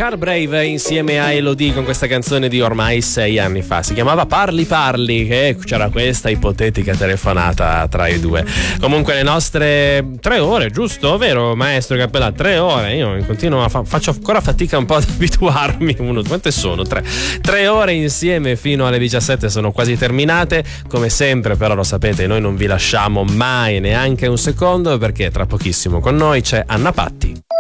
Car Brave insieme a Elodie con questa canzone di ormai 6 anni fa, si chiamava Parli Parli, che c'era questa ipotetica telefonata tra i due. Comunque le nostre 3 ore, giusto? Vero maestro Cappella? 3 ore, io continuo faccio ancora fatica un po' ad abituarmi. Quante sono? 3 ore insieme fino alle 17 sono quasi terminate. Come sempre però lo sapete, noi non vi lasciamo mai neanche un secondo, perché tra pochissimo con noi c'è Anna Patti.